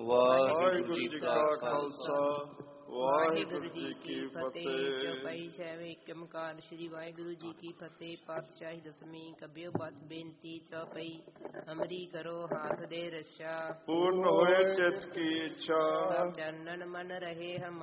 ਵਾਹਿਗੁਰੂ ਜੀ ਕਾ ਖਾਲਸਾ ਵਾਹਿਗੁਰੂ ਜੀ ਕੀ ਫਤਿਹ। ਚੌਪਈ ਛੇਵੇਂ ਏਕ ਓਂਕਾਰ ਸ੍ਰੀ ਵਾਹਿਗੁਰੂ ਜੀ ਕੀ ਫਤਿਹ। ਪਾਤਸ਼ਾਹੀ ਦਸਵੀਂ ਕਬਿਓ ਪਤ ਬੇਨਤੀ ਚੌਪਈ। ਅਮਰੀ ਕਰੋ ਹਾਥ ਦੇ ਰਛਾ, ਪੂਰਨ ਹੋਏ ਚਿਤ ਕੀ ਇੱਛਾ। ਚੰਨਨ ਮਨ ਰਹੇ ਹਮ